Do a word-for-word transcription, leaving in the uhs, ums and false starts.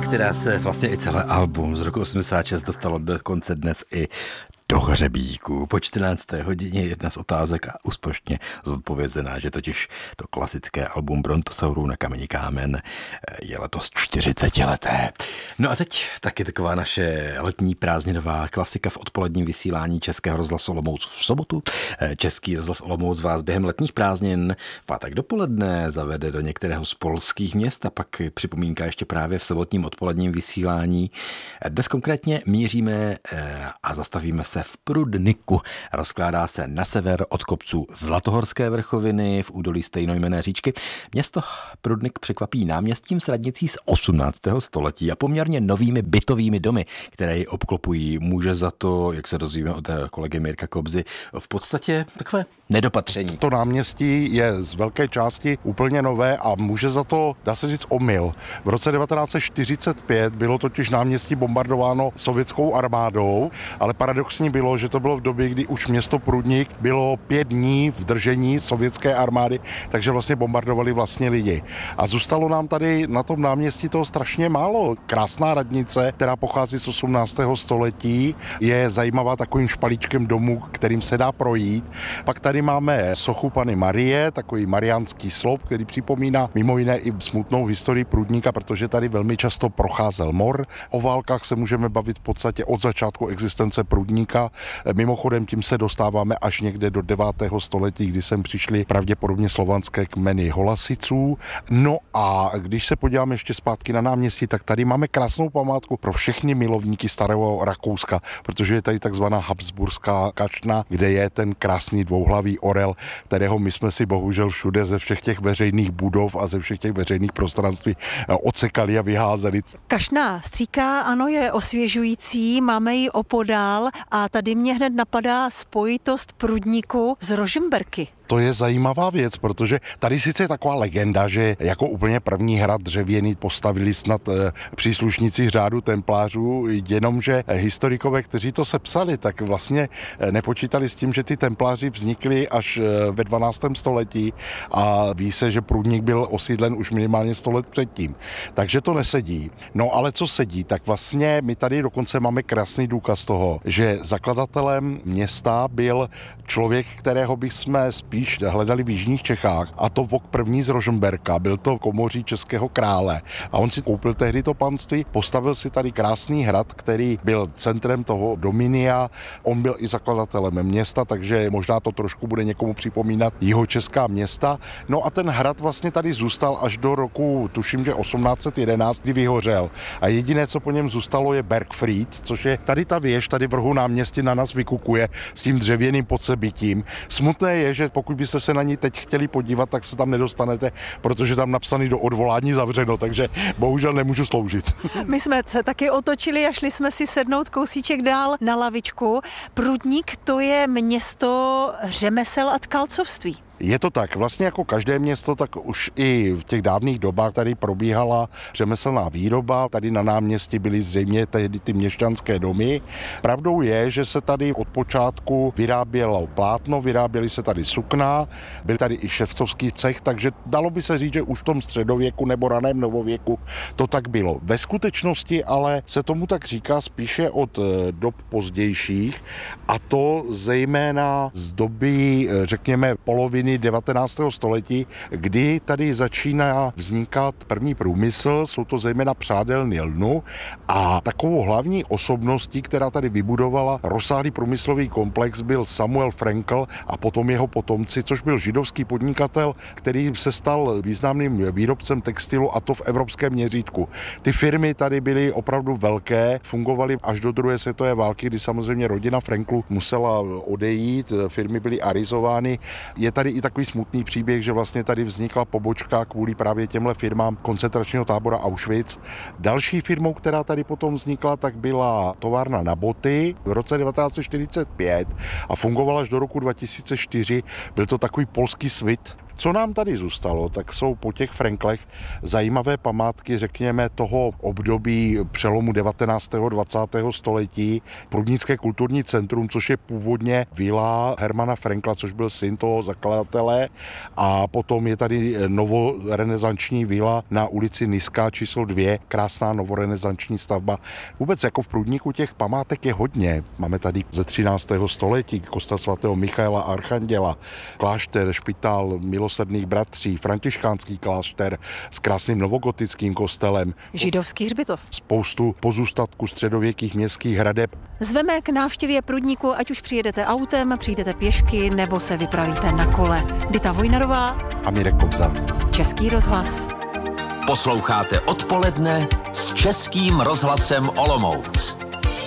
která se vlastně i celé album z roku osmdesát šest dostalo do konce dnes i do hřebíku. Po čtrnácté hodině jedna z otázek a úspěšně zodpovězená, že totiž to klasické album Brontosaurů na kameni kámen je letos čtyřicetileté. No a teď taky taková naše letní prázdninová klasika v odpoledním vysílání Českého rozhlasu Olomouc v sobotu. Český rozhlas Olomouc vás během letních prázdnin v pátek dopoledne zavede do některého z polských měst a pak připomínka ještě právě v sobotním odpoledním vysílání. Dnes konkrétně míříme a zastavíme se v Prudniku. Rozkládá se na sever od kopců Zlatohorské vrchoviny v údolí stejnojmenné říčky. Město Prudnik překvapí náměstím s radnicí z osmnáctého století a poměrně novými bytovými domy, které ji obklopují. Může za to, jak se dozvíme od kolegy Mirka Kobzy, v podstatě takové nedopatření. To náměstí je z velké části úplně nové a může za to, dá se říct, omyl. V roce devatenáct set čtyřicet pět bylo totiž náměstí bombardováno sovětskou armádou, ale paradoxní bylo, že to bylo v době, kdy už město Prudnik bylo pět dní v držení sovětské armády, takže vlastně bombardovali vlastně lidi. A zůstalo nám tady na tom náměstí toho strašně málo. Krásná radnice, která pochází z osmnáctého století, je zajímavá takovým špalíčkem domu, kterým se dá projít. Pak tady máme sochu Panny Marie, takový mariánský sloup, který připomíná mimo jiné i smutnou historii Prudníka, protože tady velmi často procházel mor. O válkách se můžeme bavit v podstatě od začátku existence Prudníka. Mimochodem tím se dostáváme až někde do devátého století, kdy sem přišli pravděpodobně slovanské kmeny Holasiců. No a když se podíváme ještě zpátky na náměstí, tak tady máme krásnou památku pro všechny milovníky starého Rakouska, protože je tady takzvaná Habsburská kačna, kde je ten krásný dvouhlavý orel, kterého my jsme si bohužel všude ze všech těch veřejných budov a ze všech těch veřejných prostranství odsekali a vyházeli. Kašna stříká, ano, je osvěžující, máme ji opodál a tady mě hned napadá spojitost Prudníku s Rožmberky. To je zajímavá věc, protože tady sice je taková legenda, že jako úplně první hrad dřevěný postavili snad příslušníci řádu templářů, jenomže historikové, kteří to sepsali, tak vlastně nepočítali s tím, že ty templáři vznikli až ve dvanáctém století a ví se, že Prudník byl osídlen už minimálně sto let předtím. Takže to nesedí. No ale co sedí, tak vlastně my tady dokonce máme krásný důkaz toho, že zakladatelem města byl člověk, kterého bychom spíš hledali v jižních Čechách, a to Vok první z Rožmberka, byl to komoří českého krále a on si koupil tehdy to panství, postavil si tady krásný hrad, který byl centrem toho dominia, on byl i zakladatelem města, takže možná to trošku bude někomu připomínat jihočeská města. No a ten hrad vlastně tady zůstal až do roku, tuším, že osmnáct set jedenáct, kdy vyhořel. A jediné, co po něm zůstalo, je Bergfried, což je tady ta věž, tady v rohu náměstí na nás vykukuje s tím dřevěným podsebytím. Smutné je, že pokud byste se na ní teď chtěli podívat, tak se tam nedostanete, protože tam napsaný do odvolání zavřeno, takže bohužel nemůžu sloužit. My jsme se taky otočili a šli jsme si sednout kousíček dál na lavičku. Prudník, to je město řemesel a tkalcovství. Je to tak, vlastně jako každé město, tak už i v těch dávných dobách tady probíhala řemeslná výroba, tady na náměstí byly zřejmě tehdy ty měšťanské domy. Pravdou je, že se tady od počátku vyrábělo plátno, vyráběly se tady sukna, byl tady i ševcovský cech, takže dalo by se říct, že už v tom středověku nebo raném novověku to tak bylo. Ve skutečnosti ale se tomu tak říká spíše od dob pozdějších, a to zejména z doby, řekněme, poloviny devatenáctého století, kdy tady začíná vznikat první průmysl, jsou to zejména přádelny lnu, a takovou hlavní osobností, která tady vybudovala rozsáhlý průmyslový komplex, byl Samuel Frankl a potom jeho potomci, což byl židovský podnikatel, který se stal významným výrobcem textilu, a to v evropském měřítku. Ty firmy tady byly opravdu velké, fungovaly až do druhé světové války, kdy samozřejmě rodina Franklů musela odejít, firmy byly arizovány. Je tady i takový smutný příběh, že vlastně tady vznikla pobočka kvůli právě těmhle firmám koncentračního tábora Auschwitz. Další firmou, která tady potom vznikla, tak byla továrna na boty v roce devatenáct set čtyřicet pět a fungovala až do roku dva tisíce čtyři. Byl to takový polský svit. Co nám tady zůstalo, tak jsou po těch Franklech zajímavé památky, řekněme, toho období přelomu devatenáctého dvacátého století. Prudnické kulturní centrum, což je původně vila Hermana Frankla, což byl syn toho zakladatele, a potom je tady novorenesanční vila na ulici Niská číslo dvě, krásná novorenesanční stavba. Vůbec jako v Prudníku těch památek je hodně. Máme tady ze třináctého století kostel svatého Michaela Archanděla, klášter, špitál milosrdných bratří, františkánský klášter s krásným novogotickým kostelem. Židovský hřbitov. Spoustu pozůstatků středověkých městských hradeb. Zveme k návštěvě Prudníku, ať už přijedete autem, přijdete pěšky nebo se vypravíte na kole. Dita Vojnarová A Mirek Kobza. Český rozhlas. Posloucháte Odpoledne s Českým rozhlasem Olomouc.